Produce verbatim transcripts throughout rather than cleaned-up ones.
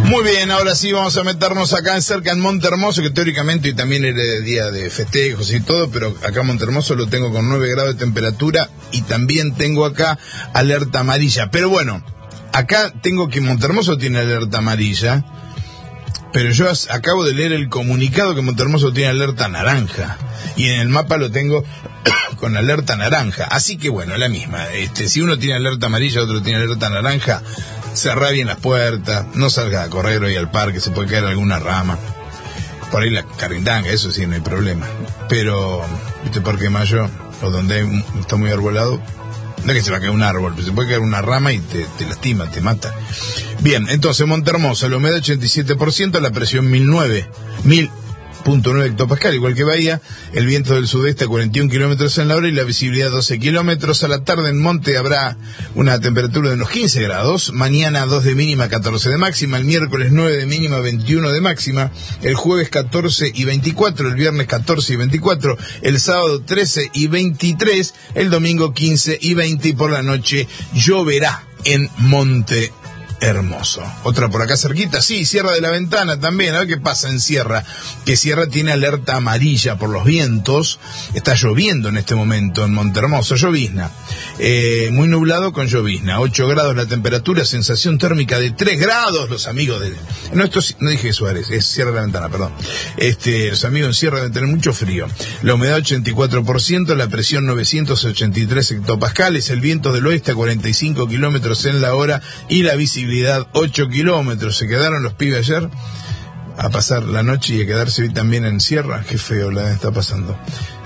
Muy bien, ahora sí vamos a meternos acá en cerca en Montehermoso, que teóricamente y también era día de festejos y todo, pero acá en Montehermoso lo tengo con nueve grados de temperatura y también tengo acá alerta amarilla. Pero bueno, acá tengo que Montehermoso tiene alerta amarilla, pero yo acabo de leer el comunicado que Montehermoso tiene alerta naranja y en el mapa lo tengo con alerta naranja. Así que bueno, la misma. Este, si uno tiene alerta amarilla, otro tiene alerta naranja, cerrá bien las puertas, no salga a correr hoy al parque, se puede caer alguna rama. Por ahí la carrintanga, eso sí, no hay problema. Pero, este Parque Mayo, o donde hay un, está muy arbolado, no es que se va a caer un árbol, pero se puede caer una rama y te, te lastima, te mata. Bien, entonces, Montehermoso, la humedad ochenta y siete por ciento, la presión mil nueve, mil punto nueve hectopascal, igual que Bahía, el viento del sudeste a cuarenta y un kilómetros en la hora y la visibilidad doce kilómetros. A la tarde en Monte habrá una temperatura de unos quince grados, mañana dos de mínima, catorce de máxima, el miércoles nueve de mínima, veintiuno de máxima, el jueves catorce y veinticuatro, el viernes catorce y veinticuatro, el sábado trece y veintitrés, el domingo quince y veinte y por la noche lloverá en Monte Hermoso. Otra por acá cerquita, sí, Sierra de la Ventana también. A ver qué pasa en Sierra, que Sierra tiene alerta amarilla por los vientos. Está lloviendo en este momento en Montehermoso, llovizna, eh, muy nublado con llovizna, ocho grados la temperatura, sensación térmica de tres grados. Los amigos de, no, esto no dije Suárez, es Sierra de la Ventana, perdón. Este, los amigos en Sierra deben tener mucho frío. La humedad ochenta y cuatro por ciento, la presión novecientos ochenta y tres hectopascales, el viento del oeste a cuarenta y cinco kilómetros en la hora y la visibilidad ocho kilómetros. Se quedaron los pibes ayer a pasar la noche y a quedarse hoy también en Sierra. Qué feo la está pasando.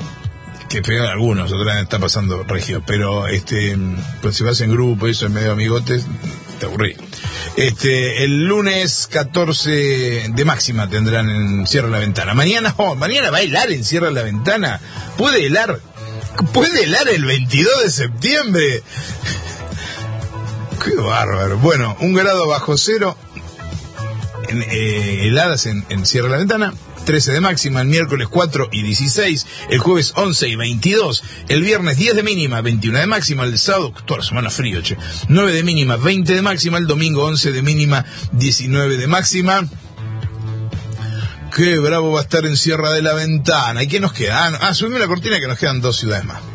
Qué feo algunos, otra vez está pasando regio. Pero este, pues si vas en grupo y eso en medio de amigotes, te aburrí. Este, el lunes catorce de máxima tendrán en Sierra de la Ventana. Mañana, oh, mañana va a helar en Sierra de la Ventana. Puede helar, puede helar el veintidós de septiembre. Qué bárbaro. Bueno, un grado bajo cero, en, eh, heladas en, en Sierra de la Ventana, trece de máxima, el miércoles cuatro y dieciséis, el jueves once y veintidós, el viernes diez de mínima, veintiuno de máxima, el sábado, toda la semana frío, che, nueve de mínima, veinte de máxima, el domingo once de mínima, diecinueve de máxima. Qué bravo va a estar en Sierra de la Ventana. ¿Y qué nos queda? Ah, subime la cortina que nos quedan dos ciudades más.